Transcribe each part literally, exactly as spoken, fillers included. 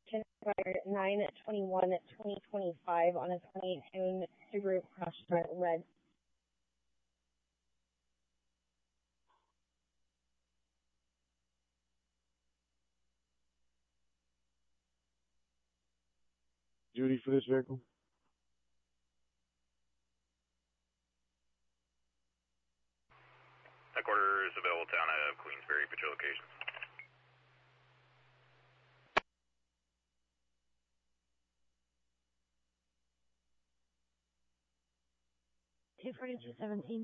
can fire nine twenty-one twenty twenty-five on a twenty eighteen Subaru Crosstrek red. Duty for this vehicle? Headquarters available down at Queensbury, put your location. two forty-two seventeen.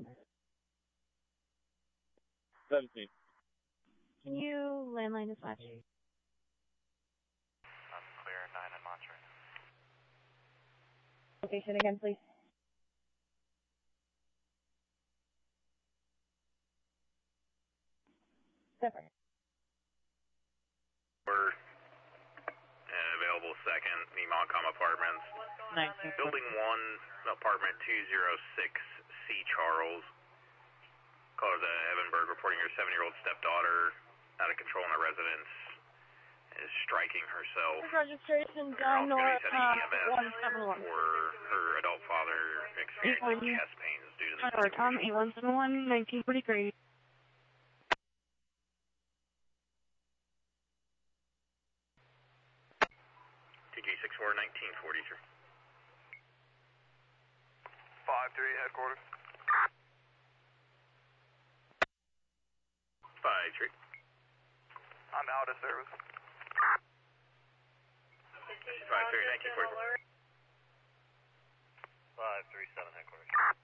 seventeen. Can you landline dispatch? I'm clear, nine and monitoring. Location again, please. Separate. We're uh, available second, the Montcalm Apartments. nineteen. Building one, apartment two oh six C. Charles. Caller to Evan Berg reporting your seven-year-old stepdaughter out of control in the residence is striking herself. Registration They're done also or going to be sending E M S one seven one. for her adult father experiencing chest pains due to the Or Tom eight one seven one nineteen forty-three. T G six four nineteen forty-three. five three headquarters. five three. I'm out of service. five three nineteen forty-four. five three seven headquarters.